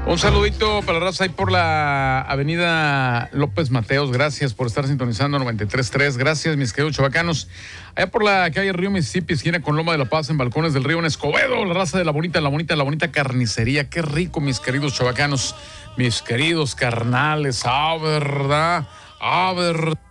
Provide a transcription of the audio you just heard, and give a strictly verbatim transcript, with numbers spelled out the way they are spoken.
Un saludito para la raza ahí por la avenida López Mateos. Gracias por estar sintonizando noventa y tres punto tres. Gracias, mis queridos chavacanos. Allá por la calle Río Mississippi, esquina con Loma de la Paz, en Balcones del Río, en Escobedo. La raza de la bonita, la bonita, la bonita carnicería. Qué rico, mis queridos chavacanos. Mis queridos carnales. Ah, verdad. Ah, verdad.